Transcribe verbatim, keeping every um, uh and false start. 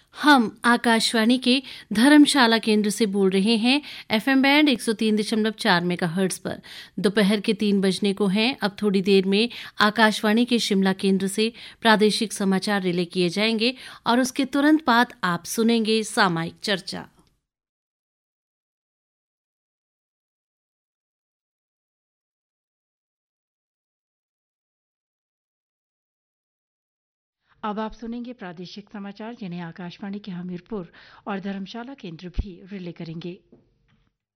हम आकाशवाणी के धर्मशाला केंद्र से बोल रहे हैं एफएम बैंड एक सौ तीन दशमलव चार मेगाहर्ट्ज पर। दोपहर के तीन बजने को हैं। अब थोड़ी देर में आकाशवाणी के शिमला केंद्र से प्रादेशिक समाचार रिले किए जाएंगे और उसके तुरंत बाद आप सुनेंगे सामायिक चर्चा। अब आप सुनेंगे प्रादेशिक समाचार जिन्हें आकाशवाणी के हमीरपुर और धर्मशाला केंद्र भी रिले करेंगे।